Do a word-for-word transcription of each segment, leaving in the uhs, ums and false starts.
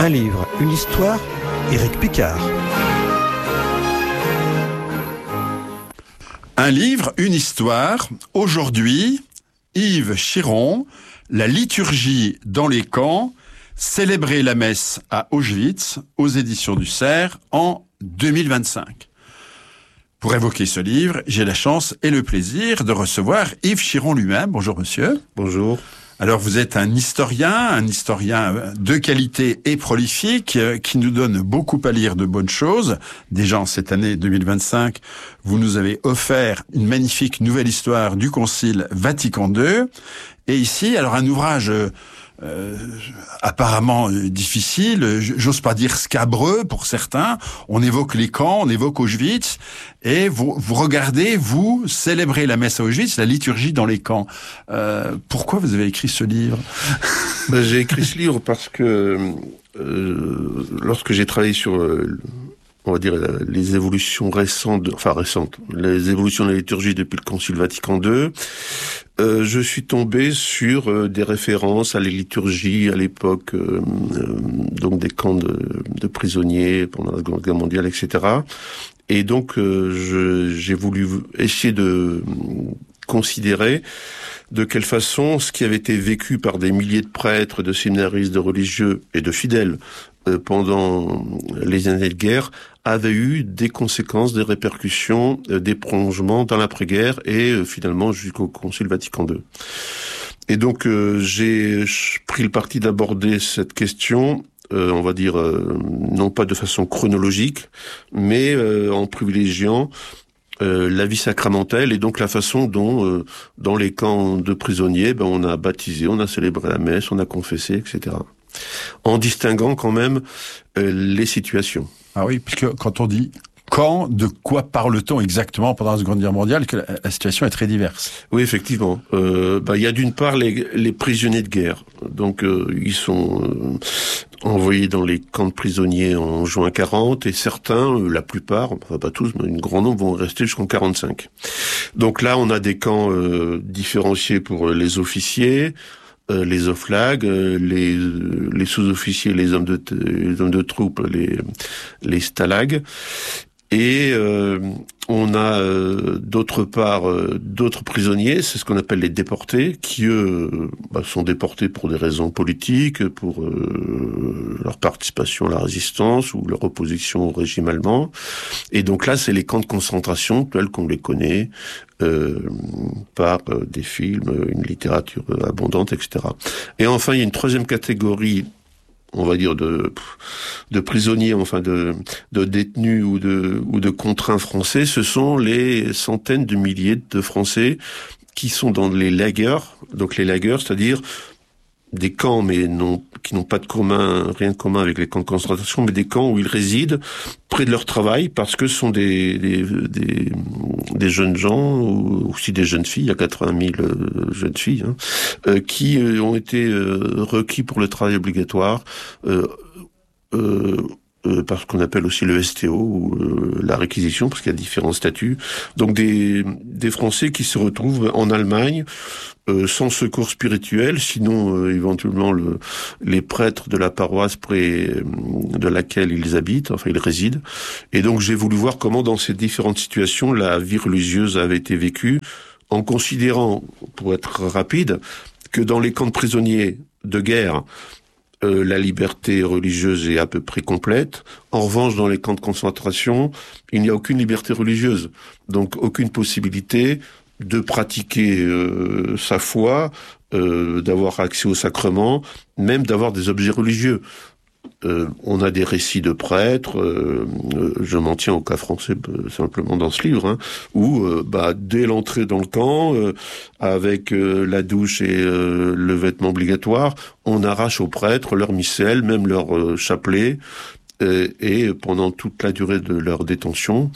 Un livre, une histoire, Éric Picard. Un livre, une histoire. Aujourd'hui, Yves Chiron, La liturgie dans les camps, célébrer la messe à Auschwitz, aux éditions du Cerf, en deux mille vingt-cinq. Pour évoquer ce livre, j'ai la chance et le plaisir de recevoir Yves Chiron lui-même. Bonjour monsieur. Bonjour. Alors vous êtes un historien, un historien de qualité et prolifique, qui nous donne beaucoup à lire de bonnes choses. Déjà en cette année deux mille vingt-cinq, vous nous avez offert une magnifique nouvelle histoire du Concile Vatican deux. Et ici, alors un ouvrage euh, apparemment euh, difficile, j'ose pas dire scabreux pour certains. On évoque les camps, on évoque Auschwitz, et vous, vous regardez, vous célébrez la messe à Auschwitz, la liturgie dans les camps. Euh, pourquoi vous avez écrit ce livre? ben, J'ai écrit ce livre parce que euh, lorsque j'ai travaillé sur euh, on va dire les évolutions récentes, de, enfin récentes, les évolutions de la liturgie depuis le Concile Vatican deux, euh, je suis tombé sur euh, des références à la liturgie à l'époque, euh, euh, donc des camps de, de prisonniers pendant la Seconde Guerre mondiale, et cetera. Et donc euh, je, j'ai voulu essayer de considérer de quelle façon ce qui avait été vécu par des milliers de prêtres, de séminaristes, de religieux et de fidèles euh, pendant les années de guerre avait eu des conséquences, des répercussions, euh, des prolongements dans l'après-guerre et euh, finalement jusqu'au Concile Vatican deux. Et donc euh, j'ai pris le parti d'aborder cette question, euh, on va dire, euh, non pas de façon chronologique, mais euh, en privilégiant Euh, la vie sacramentelle et donc la façon dont, euh, dans les camps de prisonniers, ben, on a baptisé, on a célébré la messe, on a confessé, et cetera. En distinguant quand même euh, les situations. Ah oui, puisque quand on dit camp, de quoi parle-t-on exactement pendant la Seconde Guerre mondiale, que la, la situation est très diverse? Oui, effectivement. Euh, ben, il y a d'une part les, les prisonniers de guerre. Donc euh, ils sont euh, envoyés dans les camps de prisonniers en juin quarante, et certains, euh, la plupart, enfin pas tous, mais une grand nombre vont rester jusqu'en quarante-cinq. Donc là, on a des camps euh, différenciés pour les officiers, euh, les oflags, euh, les, les sous-officiers, les hommes de t- les hommes de troupe, les les stalags. Et euh, on a euh, d'autre part euh, d'autres prisonniers, c'est ce qu'on appelle les déportés, qui eux bah, sont déportés pour des raisons politiques, pour euh, leur participation à la résistance ou leur opposition au régime allemand. Et donc là, c'est les camps de concentration tels qu'on les connaît euh, par euh, des films, une littérature abondante, et cetera. Et enfin, il y a une troisième catégorie, on va dire de de prisonniers, enfin de de détenus ou de ou de contraints français. Ce sont les centaines de milliers de Français qui sont dans les lagers. Donc les lagers, c'est-à-dire des camps, mais non, qui n'ont pas de commun, rien de commun avec les camps de concentration, mais des camps où ils résident près de leur travail, parce que ce sont des des des, des jeunes gens, ou aussi des jeunes filles, il y a quatre-vingt mille euh, jeunes filles, hein, euh, qui euh, ont été euh, requis pour le travail obligatoire, euh, euh, euh, par ce qu'on appelle aussi le S T O, ou euh, la réquisition, parce qu'il y a différents statuts. Donc des des Français qui se retrouvent en Allemagne, Euh, sans secours spirituel, sinon euh, éventuellement le, les prêtres de la paroisse près euh, de laquelle ils habitent, enfin ils résident. Et donc j'ai voulu voir comment dans ces différentes situations la vie religieuse avait été vécue, en considérant, pour être rapide, que dans les camps de prisonniers de guerre, euh, la liberté religieuse est à peu près complète. En revanche, dans les camps de concentration, il n'y a aucune liberté religieuse, donc aucune possibilité de pratiquer euh, sa foi, euh, d'avoir accès au sacrement, même d'avoir des objets religieux. Euh, on a des récits de prêtres, euh, euh, je m'en tiens au cas français euh, simplement dans ce livre, hein, où euh, bah, dès l'entrée dans le camp, euh, avec euh, la douche et euh, le vêtement obligatoire, on arrache aux prêtres leur missel, même leur euh, chapelet, euh, et pendant toute la durée de leur détention,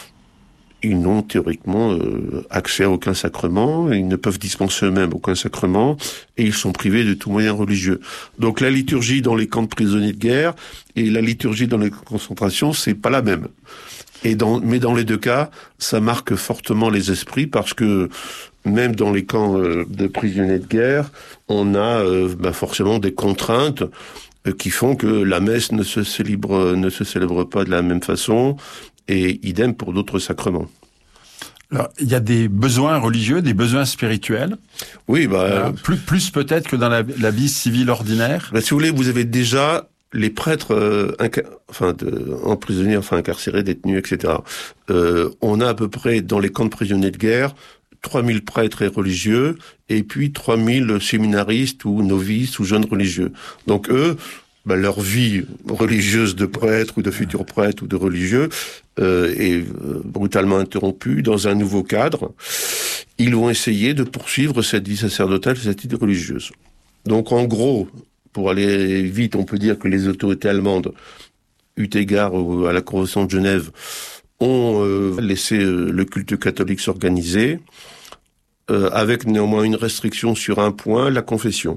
ils n'ont théoriquement euh, accès à aucun sacrement, ils ne peuvent dispenser eux-mêmes aucun sacrement, et ils sont privés de tout moyen religieux. Donc la liturgie dans les camps de prisonniers de guerre et la liturgie dans les camps de concentration, c'est pas la même. Et dans, mais dans les deux cas, ça marque fortement les esprits, parce que même dans les camps euh, de prisonniers de guerre, on a euh, bah forcément des contraintes euh, qui font que la messe ne se célèbre, ne se célèbre pas de la même façon, et idem pour d'autres sacrements. Alors, il y a des besoins religieux, des besoins spirituels. Oui, bah euh, plus plus peut-être que dans la, la vie civile ordinaire. Bah, si vous voulez, vous avez déjà les prêtres, euh, inca- enfin, de, emprisonnés, enfin incarcérés, détenus, et cetera. Euh, on a à peu près dans les camps de prisonniers de guerre trois mille prêtres et religieux, et puis trois mille séminaristes ou novices ou jeunes religieux. Donc eux, bah, leur vie religieuse de prêtre ou de futur prêtre ou de religieux euh, est euh, brutalement interrompue dans un nouveau cadre. Ils vont essayer de poursuivre cette vie sacerdotale, cette vie religieuse. Donc en gros, pour aller vite, on peut dire que les autorités allemandes, eu égard à la Convention de Genève, ont euh, laissé euh, le culte catholique s'organiser, euh, avec néanmoins une restriction sur un point, la confession.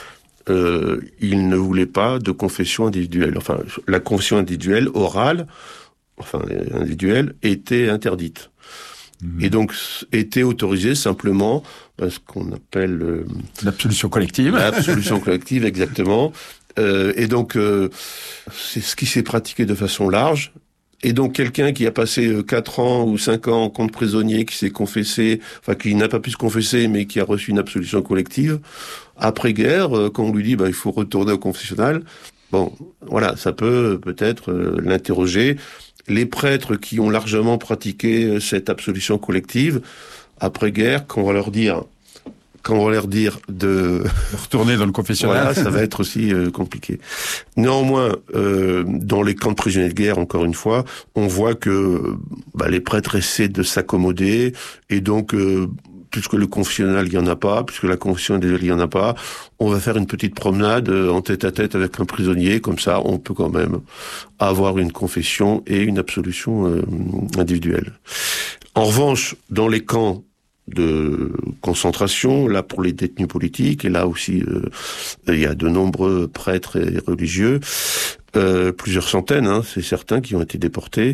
Euh, ils ne voulaient pas de confession individuelle. Enfin, la confession individuelle, orale, enfin individuelle, était interdite. Mmh. Et donc, était autorisée simplement ce qu'on appelle... Euh, l'absolution collective. L'absolution collective, exactement. Euh, et donc, euh, c'est ce qui s'est pratiqué de façon large. Et donc, quelqu'un qui a passé quatre ans ou cinq ans en camp de prisonnier, qui s'est confessé, enfin, qui n'a pas pu se confesser, mais qui a reçu une absolution collective, après-guerre, euh, quand on lui dit, bah, il faut retourner au confessionnal, bon, voilà, ça peut peut-être euh, l'interroger. Les prêtres qui ont largement pratiqué cette absolution collective, après-guerre, quand on va leur dire, quand on va leur dire de retourner dans le confessionnal, voilà, ça va être aussi euh, compliqué. Néanmoins, euh, dans les camps de prisonniers de guerre, encore une fois, on voit que bah, les prêtres essaient de s'accommoder, et donc, euh, puisque le confessionnal, il y en a pas, puisque la confession individuelle, il y en a pas, on va faire une petite promenade euh, en tête à tête avec un prisonnier, comme ça, on peut quand même avoir une confession et une absolution euh, individuelle. En revanche, dans les camps de concentration, là pour les détenus politiques, et là aussi euh, il y a de nombreux prêtres et religieux, euh, plusieurs centaines, hein, c'est certains qui ont été déportés.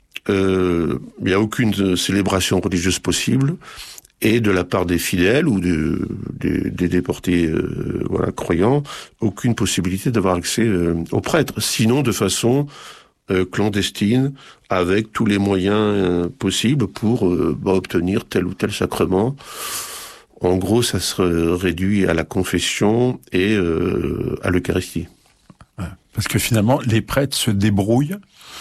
Euh, il n'y a aucune célébration religieuse possible, et de la part des fidèles ou de, de, des déportés euh, voilà, croyants, aucune possibilité d'avoir accès euh, aux prêtres, sinon de façon euh, clandestine, avec tous les moyens euh, possibles pour euh, bah, obtenir tel ou tel sacrement. En gros, ça se réduit à la confession et euh, à l'Eucharistie. Parce que finalement, les prêtres se débrouillent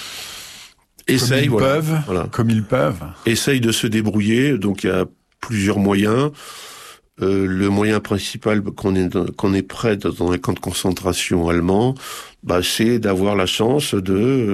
Essayent, comme ils voilà, peuvent, voilà. comme ils peuvent. Essayent de se débrouiller, donc il y a plusieurs moyens. Euh, le moyen principal qu'on est dans, qu'on est prêt dans les camps de concentration allemands, bah, c'est d'avoir la chance de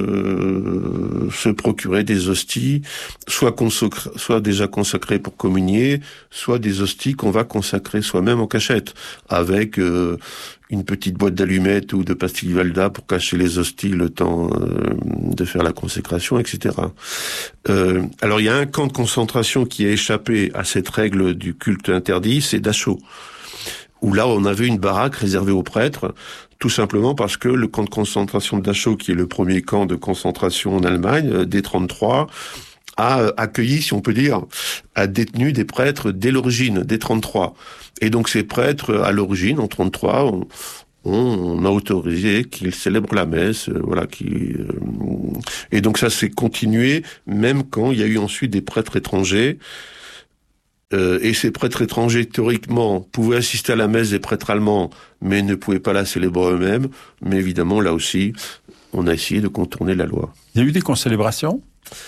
euh, se procurer des hosties, soit consacrées, soit déjà consacrées pour communier, soit des hosties qu'on va consacrer soi-même en cachette, avec euh, une petite boîte d'allumettes ou de pastilles Valda pour cacher les hosties le temps euh, de faire la consécration, et cetera. Euh, alors il y a un camp de concentration qui a échappé à cette règle du culte interdit, c'est Dachau, où là on avait une baraque réservée aux prêtres, tout simplement parce que le camp de concentration de Dachau, qui est le premier camp de concentration en Allemagne, D trente-trois, a accueilli, si on peut dire, a détenu des prêtres dès l'origine, dès trente-trois. Et donc ces prêtres, à l'origine, en trente-trois, on, on a autorisé qu'ils célèbrent la messe, euh, voilà, qui euh, et donc ça s'est continué, même quand il y a eu ensuite des prêtres étrangers. Euh, et ces prêtres étrangers, théoriquement, pouvaient assister à la messe des prêtres allemands, mais ne pouvaient pas la célébrer eux-mêmes. Mais évidemment, là aussi, on a essayé de contourner la loi. Il y a eu des concélébrations ?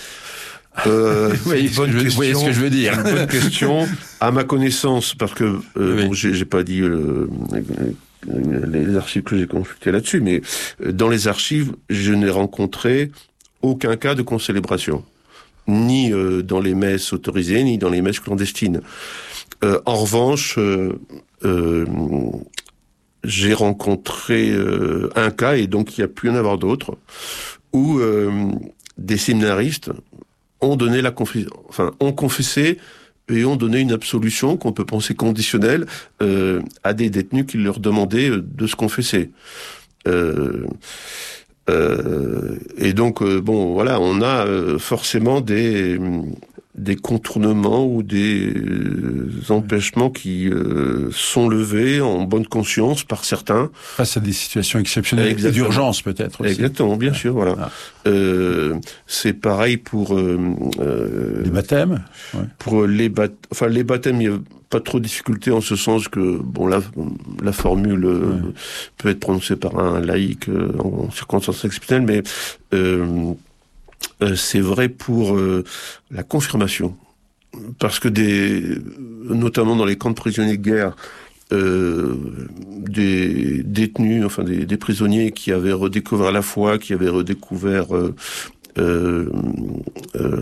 Euh, vous, voyez ce je, vous voyez ce que je veux dire. Une bonne question. À ma connaissance, parce que euh, oui. bon, j'ai, j'ai pas dit euh, les archives que j'ai consultées là-dessus, mais dans les archives, je n'ai rencontré aucun cas de concélébration, ni euh, dans les messes autorisées, ni dans les messes clandestines. Euh, en revanche, euh, euh, j'ai rencontré euh, un cas, et donc il y a pu y en avoir d'autres, où euh, des séminaristes ont donné la confession, enfin ont confessé et ont donné une absolution qu'on peut penser conditionnelle euh, à des détenus qui leur demandaient de se confesser. Euh, euh, et donc euh, bon voilà, on a euh, forcément des des contournements ou des euh, empêchements qui euh, sont levés en bonne conscience par certains. Face à des situations exceptionnelles et d'urgence peut-être aussi. Exactement, bien ouais. sûr, voilà. Ah. Euh, c'est pareil pour... Euh, euh, les baptêmes ouais. Pour les, bat... enfin, les baptêmes, il n'y a pas trop de difficulté en ce sens que bon la, la formule ouais. euh, peut être prononcée par un laïc euh, en circonstances exceptionnelles, mais... Euh, Euh, c'est vrai pour euh, la confirmation, parce que des, notamment dans les camps de prisonniers de guerre, euh, des détenus, enfin des, des prisonniers qui avaient redécouvert la foi, qui avaient redécouvert euh, euh, euh,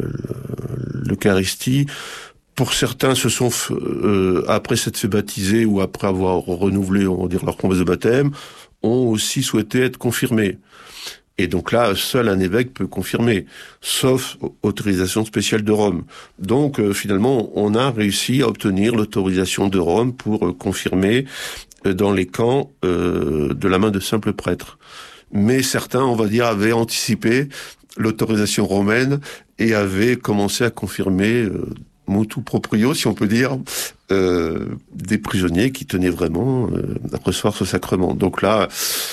l'Eucharistie, pour certains se sont euh, après s'être fait baptiser ou après avoir renouvelé, on va dire, leur promesse de baptême, ont aussi souhaité être confirmés. Et donc là, seul un évêque peut confirmer, sauf autorisation spéciale de Rome. Donc euh, finalement, on a réussi à obtenir l'autorisation de Rome pour euh, confirmer euh, dans les camps euh, de la main de simples prêtres. Mais certains, on va dire, avaient anticipé l'autorisation romaine et avaient commencé à confirmer euh, motu proprio, si on peut dire, euh, des prisonniers qui tenaient vraiment euh, à recevoir ce sacrement. Donc là...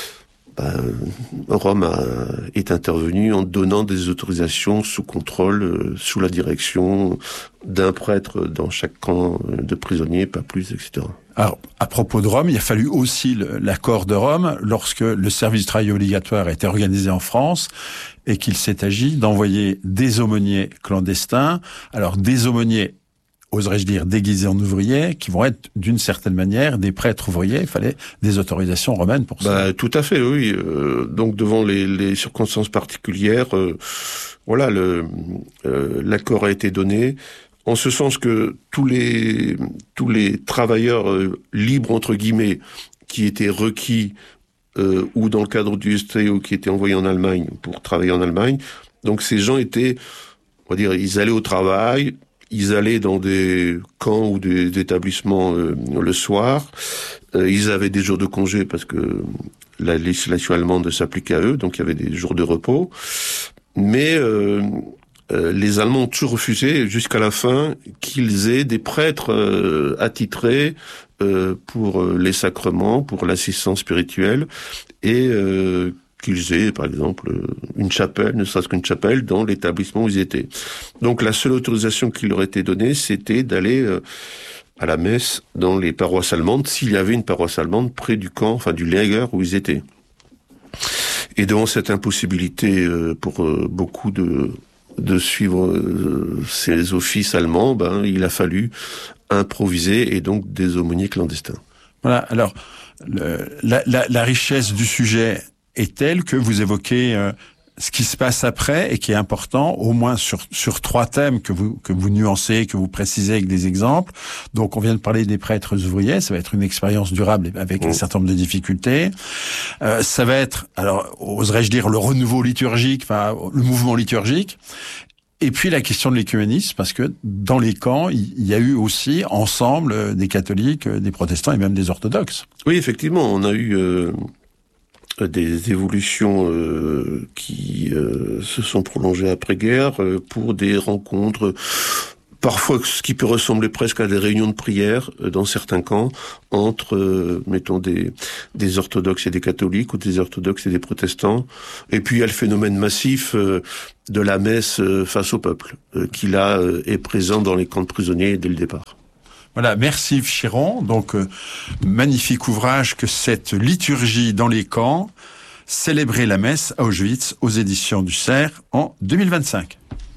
Ben, Rome a, est intervenu en donnant des autorisations sous contrôle, euh, sous la direction d'un prêtre dans chaque camp de prisonniers, pas plus, et cetera. Alors, à propos de Rome, il a fallu aussi le, l'accord de Rome lorsque le service du travail obligatoire a été organisé en France et qu'il s'est agi d'envoyer des aumôniers clandestins. Alors, des aumôniers, oserais-je dire, déguisés en ouvriers, qui vont être, d'une certaine manière, des prêtres ouvriers. Il fallait des autorisations romaines pour ça. Bah, tout à fait, oui. Euh, donc, devant les, les circonstances particulières, euh, voilà, le, euh, l'accord a été donné, en ce sens que tous les, tous les travailleurs euh, libres, entre guillemets, qui étaient requis, euh, ou dans le cadre du S T O, qui étaient envoyés en Allemagne pour travailler en Allemagne, donc ces gens étaient, on va dire, ils allaient au travail, ils allaient dans des camps ou des, des établissements euh, le soir. Euh, ils avaient des jours de congé parce que la législation allemande s'appliquait à eux, donc il y avait des jours de repos. Mais euh, euh, les Allemands ont toujours refusé, jusqu'à la fin, qu'ils aient des prêtres euh, attitrés euh, pour les sacrements, pour l'assistance spirituelle, et euh, qu'ils aient, par exemple, une chapelle, ne serait-ce qu'une chapelle, dans l'établissement où ils étaient. Donc la seule autorisation qui leur était donnée, c'était d'aller euh, à la messe dans les paroisses allemandes, s'il y avait une paroisse allemande près du camp, enfin du lager où ils étaient. Et devant cette impossibilité euh, pour euh, beaucoup de, de suivre euh, ces offices allemands, ben, il a fallu improviser et donc des aumôniers clandestins. Voilà, alors, le, la, la, la richesse du sujet est telle que vous évoquez euh, ce qui se passe après et qui est important, au moins sur sur trois thèmes que vous que vous nuancez, que vous précisez avec des exemples. Donc, on vient de parler des prêtres ouvriers, ça va être une expérience durable avec mmh. un certain nombre de difficultés. Euh, ça va être, alors, oserais-je dire, le renouveau liturgique, enfin, le mouvement liturgique. Et puis la question de l'écuménisme, parce que dans les camps, il y a eu aussi ensemble des catholiques, des protestants et même des orthodoxes. Oui, effectivement, on a eu euh, des évolutions euh, qui euh, se sont prolongées après-guerre euh, pour des rencontres, parfois ce qui peut ressembler presque à des réunions de prière euh, dans certains camps, entre, euh, mettons, des, des orthodoxes et des catholiques, ou des orthodoxes et des protestants. Et puis il y a le phénomène massif euh, de la messe euh, face au peuple, euh, qui là euh, est présent dans les camps de prisonniers dès le départ. Voilà, merci Yves Chiron. Donc, euh, magnifique ouvrage que cette liturgie dans les camps, célébrer la messe à Auschwitz aux éditions du Cerf en deux mille vingt-cinq.